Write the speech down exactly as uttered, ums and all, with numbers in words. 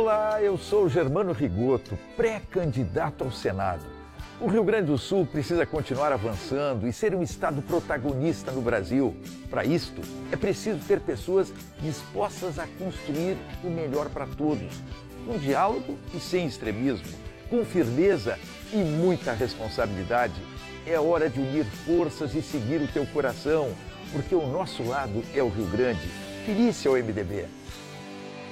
Olá, eu sou Germano Rigoto, pré-candidato ao Senado. O Rio Grande do Sul precisa continuar avançando e ser um estado protagonista no Brasil. Para isto, é preciso ter pessoas dispostas a construir o melhor para todos, com diálogo e sem extremismo, com firmeza e muita responsabilidade. É hora de unir forças e seguir o teu coração, porque o nosso lado é o Rio Grande. Filie-se ao M D B.